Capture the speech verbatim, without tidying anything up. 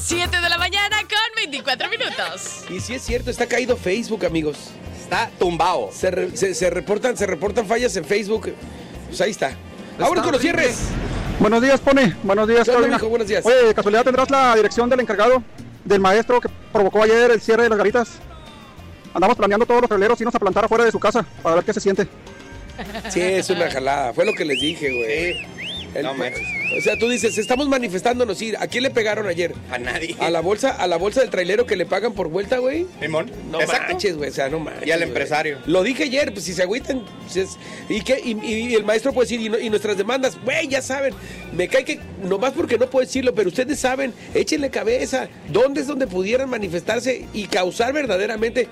siete de la mañana con veinticuatro minutos. Y sí es cierto, está caído Facebook, amigos. Está tumbado. Se, re, se, se, reportan, se reportan fallas en Facebook. Pues ahí está. Ahora con los cierres. Buenos días, Pone. Buenos días, Carolina. Buenos días. Oye, de casualidad tendrás la dirección del encargado, del maestro que provocó ayer el cierre de las garitas. Andamos planeando todos los traileros irnos a plantar afuera de su casa para ver qué se siente. Sí, es una jalada. Fue lo que les dije, güey. Sí. El, No, me... O sea, tú dices, estamos manifestándonos ir. ¿A quién le pegaron ayer? A nadie. A la bolsa, a la bolsa del trailero que le pagan por vuelta, güey. Simón. No Exacto. manches, güey. O sea, no manches. Y al güey. empresario. Lo dije ayer, pues si se agüitan. Pues es, y, que, y, y el maestro puede decir, y, no, y nuestras demandas, güey, ya saben. Me cae que, nomás porque no puedo decirlo, pero ustedes saben, échenle cabeza. ¿Dónde es donde pudieran manifestarse y causar verdaderamente